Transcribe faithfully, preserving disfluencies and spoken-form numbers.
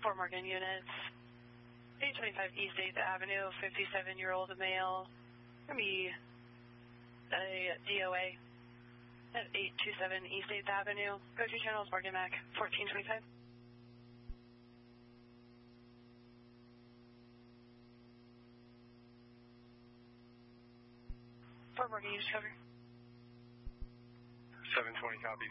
Fort Morgan units. eight twenty-five East eighth Avenue, fifty-seven-year-old male. Going to be a D O A at eight twenty-seven East eighth Avenue. Go-to channels Morgan Mac fourteen twenty-five. Fort Morgan, you just cover. seven twenty copy.